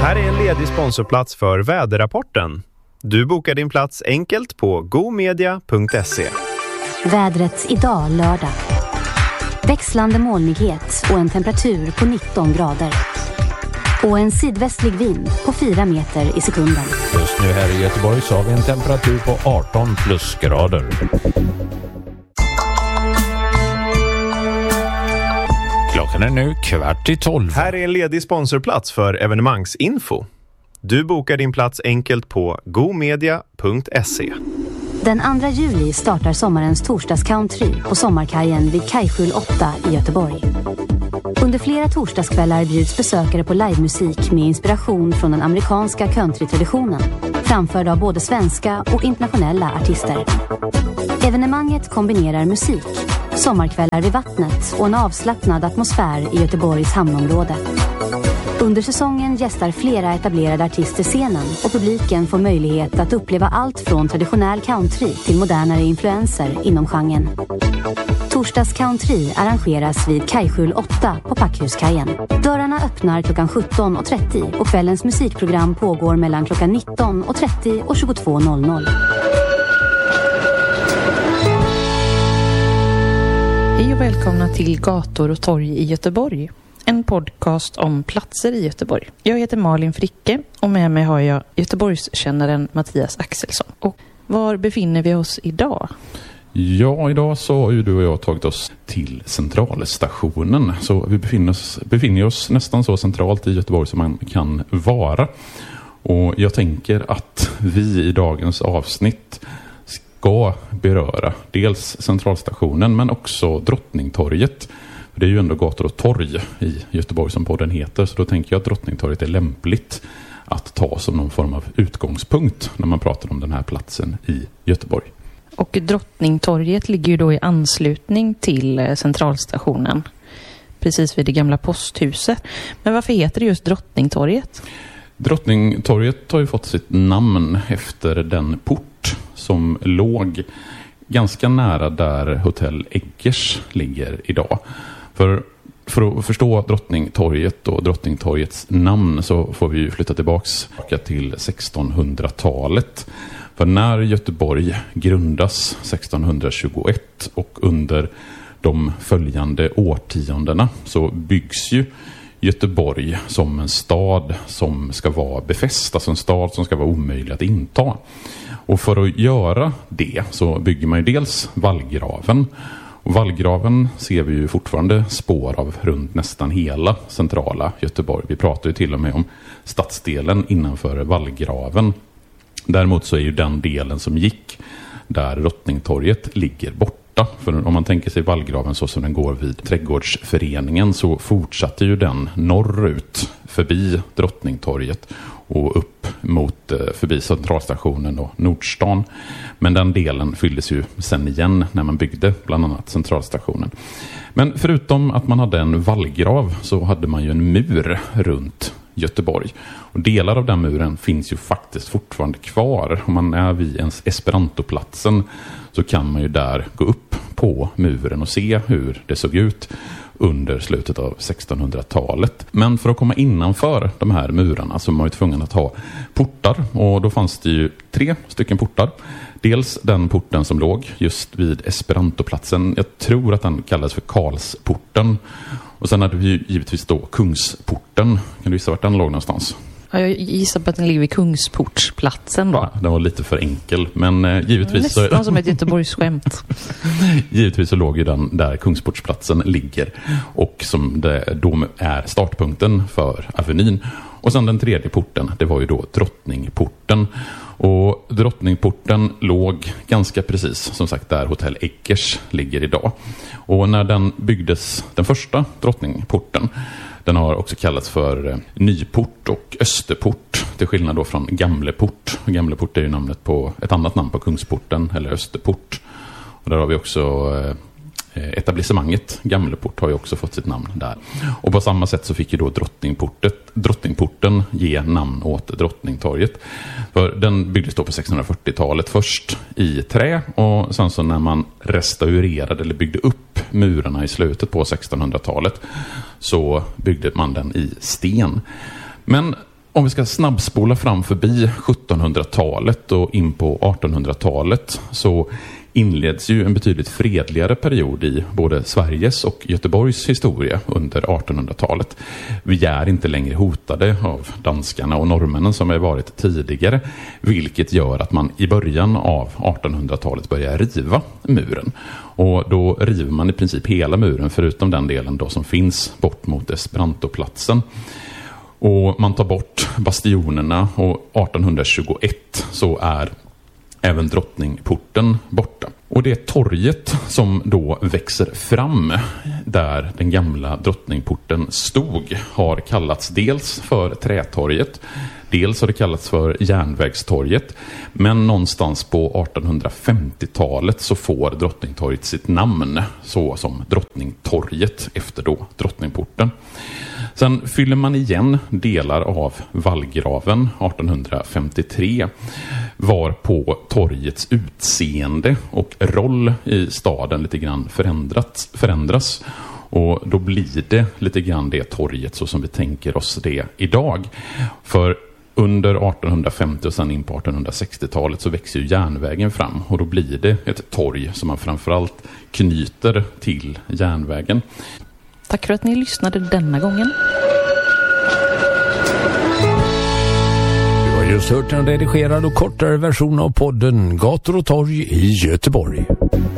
Här är en ledig sponsorplats för väderrapporten. Du bokar din plats enkelt på gomedia.se. Vädret idag lördag. Växlande molnighet och en temperatur på 19 grader. Och en sydvästlig vind på 4 meter i sekunden. Just nu här i Göteborg så har vi en temperatur på 18 plusgrader. Klockan är nu 11:15. Här är en ledig sponsorplats för evenemangsinfo. Du bokar din plats enkelt på gomedia.se. Den 2 juli startar sommarens torsdagscountry på sommarkajen vid Kajskjul 8 i Göteborg. Under flera torsdagskvällar bjuds besökare på livemusik med inspiration från den amerikanska countrytraditionen, framförd av både svenska och internationella artister. Evenemanget kombinerar musik, sommarkvällar vid vattnet och en avslappnad atmosfär i Göteborgs hamnområde. Under säsongen gästar flera etablerade artister scenen och publiken får möjlighet att uppleva allt från traditionell country till modernare influenser inom genren. Torsdags country arrangeras vid Kajskjul 8 på Packhuskajen. Dörrarna öppnar klockan 17:30 och kvällens musikprogram pågår mellan klockan 19:30 och 22:00. Hej och välkomna till Gator och torg i Göteborg. En podcast om platser i Göteborg. Jag heter Malin Fricke och med mig har jag Göteborgskännaren Mattias Axelsson. Och var befinner vi oss idag? Ja, idag så har ju du och jag tagit oss till Centralstationen. Så vi befinner oss nästan så centralt i Göteborg som man kan vara. Och jag tänker att vi i dagens avsnitt ska beröra dels Centralstationen men också Drottningtorget. Det är ju ändå gator och torg i Göteborg som podden heter, så då tänker jag att Drottningtorget är lämpligt att ta som någon form av utgångspunkt när man pratar om den här platsen i Göteborg. Och Drottningtorget ligger ju då i anslutning till Centralstationen, precis vid det gamla posthuset. Men varför heter det just Drottningtorget? Drottningtorget har ju fått sitt namn efter den port som låg ganska nära där Hotell Eggers ligger idag. För att förstå Drottningtorget och Drottningtorgets namn så får vi flytta tillbaka till 1600-talet. För när Göteborg grundas 1621 och under de följande årtiondena så byggs ju Göteborg som en stad som ska vara befäst, alltså en stad som ska vara omöjlig att inta. Och för att göra det så bygger man ju dels vallgraven. Och vallgraven ser vi ju fortfarande spår av runt nästan hela centrala Göteborg. Vi pratar ju till och med om stadsdelen innanför vallgraven. Däremot så är ju den delen som gick där Drottningtorget ligger borta. För om man tänker sig vallgraven så som den går vid Trädgårdsföreningen så fortsatte ju den norrut förbi Drottningtorget och upp mot förbi Centralstationen och Nordstan. Men den delen fylldes ju sen igen när man byggde bland annat Centralstationen. Men förutom att man hade en vallgrav så hade man ju en mur runt Göteborg. Och delar av den muren finns ju faktiskt fortfarande kvar. Om man är vid ens Esperantoplatsen så kan man ju där gå upp på muren och se hur det såg ut under slutet av 1600-talet. Men för att komma innanför de här murarna så var man ju tvungen att ha portar. Och då fanns det ju 3 stycken portar. Dels den porten som låg just vid Esperantoplatsen. Jag tror att den kallades för Karlsporten. Och sen hade vi ju givetvis då Kungsporten. Kan du gissa vart den låg någonstans? Ja, jag gissar på att den ligger vid Kungsportsplatsen då. Ja, den var lite för enkel. Men givetvis nästan så... som ett Göteborgsskämt. Givetvis så låg ju den där Kungsportsplatsen ligger. Och som det då är startpunkten för Avenyn. Och sen den tredje porten, det var ju då Drottningporten. Och Drottningporten låg ganska precis, som sagt, där Hotell Eggers ligger idag. Och när den byggdes, den första Drottningporten, den har också kallats för Nyport och Österport, till skillnad då från Gamleport. Gamleport är ju namnet på ett annat namn på Kungsporten, eller Österport. Och där har vi också etablissemanget Gamleport har ju också fått sitt namn där. Och på samma sätt så fick ju då Drottningporten ge namn åt Drottningtorget. För den byggdes då på 1640-talet först i trä, och sen så när man restaurerade eller byggde upp murarna i slutet på 1600-talet så byggde man den i sten. Men Om vi ska snabbspola fram förbi 1700-talet och in på 1800-talet så inleds ju en betydligt fredligare period i både Sveriges och Göteborgs historia under 1800-talet. Vi är inte längre hotade av danskarna och norrmännen som har varit tidigare, vilket gör att man i början av 1800-talet börjar riva muren. Och då river man i princip hela muren förutom den delen då som finns bort mot Esperantoplatsen. Och man tar bort bastionerna och 1821 så är även Drottningporten borta. Och det torget som då växer fram där den gamla Drottningporten stod har kallats dels för Trätorget, dels har det kallats för Järnvägstorget. Men någonstans på 1850-talet så får Drottningtorget sitt namn så som Drottningtorget efter då Drottningporten. Sen fyller man igen delar av vallgraven 1853 var på torgets utseende och roll i staden lite grann förändras. Och då blir det lite grann det torget så som vi tänker oss det idag. För under 1850 och sen in på 1860-talet så växer ju järnvägen fram och då blir det ett torg som man framförallt knyter till järnvägen. Tack för att ni lyssnade denna gången. Du har just hört en redigerad och kortare version av podden Gator och torg i Göteborg.